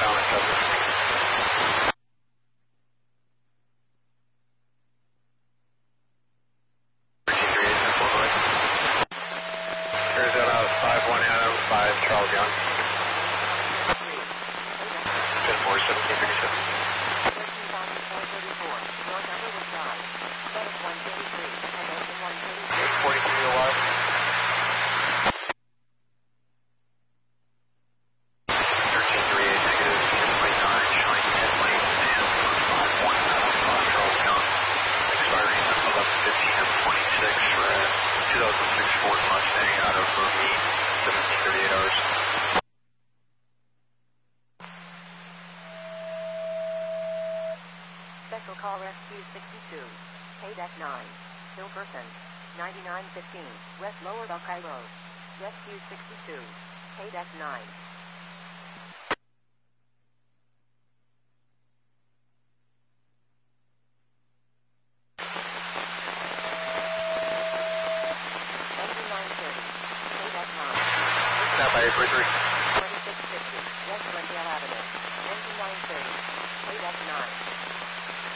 down at 7. Arizona 51 Adam 5 Charles Young. 10-4, 1737. 42 alive. 1338 negative 1029 showing 10 lanes and 51 Adam 5 Charles Young. Expiring 11:15 of 26 for a 2006 Ford Mustang out of Vermeer, 1738 hours. Special call Rescue 62, Paydeck 9, Hilperson, 9915, West Lower Buckeye Road. Rescue 62, Paydeck 9. Engine 930, Paydeck 9. Stand by 843.